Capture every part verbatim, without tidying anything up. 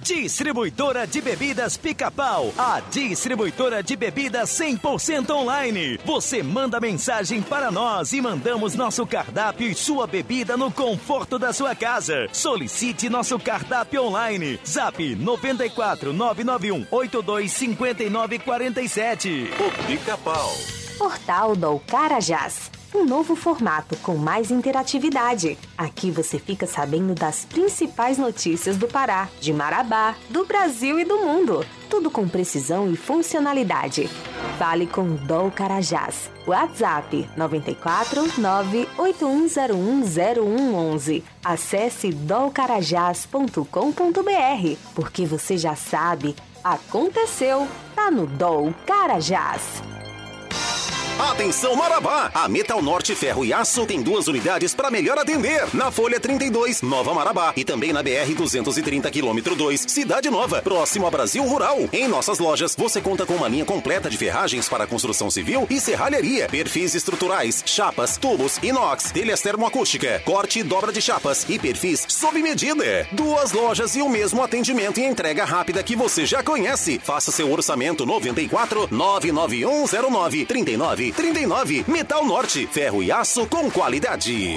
Distribuidora de Bebidas Pica-Pau, a distribuidora de bebidas cem por cento online. Você manda mensagem para nós e mandamos nosso cardápio e sua bebida no conforto da sua casa. Solicite nosso cardápio online. Zap nove quatro nove nove um oito dois cinco nove quatro sete. O Pica-Pau. Portal do Carajás. Um novo formato com mais interatividade. Aqui você fica sabendo das principais notícias do Pará, de Marabá, do Brasil e do mundo. Tudo com precisão e funcionalidade. Fale com o Dol Carajás. WhatsApp nove quatro nove oito um zero um zero um um um. Acesse dol carajás ponto com ponto b r, porque você já sabe, aconteceu, tá no Dol Carajás. Atenção Marabá! A Metal Norte Ferro e Aço tem duas unidades para melhor atender. Na Folha trinta e dois, Nova Marabá. E também na B R duzentos e trinta, quilômetro dois, Cidade Nova, próximo a Brasil Rural. Em nossas lojas, você conta com uma linha completa de ferragens para construção civil e serralheria. Perfis estruturais, chapas, tubos, inox, telhas termoacústica, corte e dobra de chapas e perfis sob medida. Duas lojas e o mesmo atendimento e entrega rápida que você já conhece. Faça seu orçamento nove quatro nove nove um zero nove três nove trinta e nove. Metal Norte, ferro e aço com qualidade.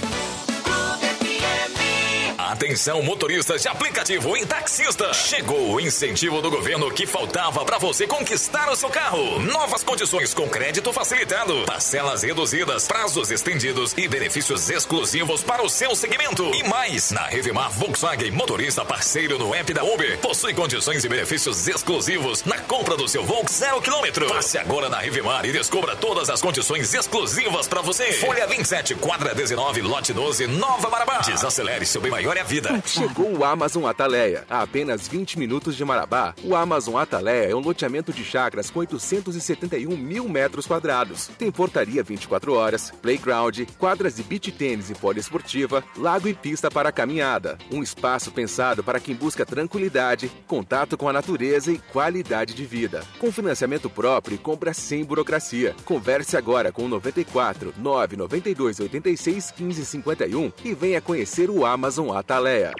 Atenção, motoristas de aplicativo e taxistas. Chegou o incentivo do governo que faltava para você conquistar o seu carro. Novas condições com crédito facilitado, parcelas reduzidas, prazos estendidos e benefícios exclusivos para o seu segmento. E mais, na Revimar Volkswagen, motorista parceiro no app da Uber, possui condições e benefícios exclusivos na compra do seu Volks zero quilômetro. Passe agora na Revimar e descubra todas as condições exclusivas para você. Folha vinte e sete, quadra dezenove, lote doze, Nova Marabá. Desacelere, seu bem maior é a vida. Chegou o Amazon Ataleia. A apenas vinte minutos de Marabá, o Amazon Ataleia é um loteamento de chácaras com oitocentos e setenta e um mil metros quadrados. Tem portaria vinte e quatro horas, playground, quadras de beach tênis e poliesportiva, lago e pista para caminhada. Um espaço pensado para quem busca tranquilidade, contato com a natureza e qualidade de vida. Com financiamento próprio e compra sem burocracia. Converse agora com nove quatro nove nove dois oito seis um cinco cinco um e venha conhecer o Amazon Ataleia.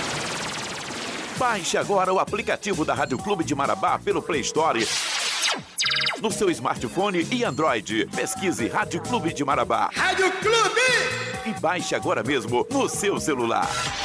Baixe agora o aplicativo da Rádio Clube de Marabá pelo Play Store no seu smartphone e Android. Pesquise Rádio Clube de Marabá. Rádio Clube! E baixe agora mesmo no seu celular.